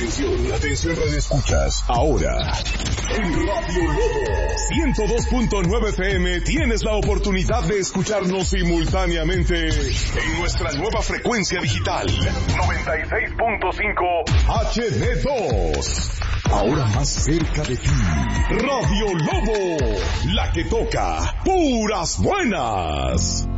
Atención Radio Escuchas. Ahora, en Radio Lobo 102.9 FM tienes la oportunidad de escucharnos simultáneamente en nuestra nueva frecuencia digital 96.5 HD2. Ahora más cerca de ti. Radio Lobo, la que toca puras buenas.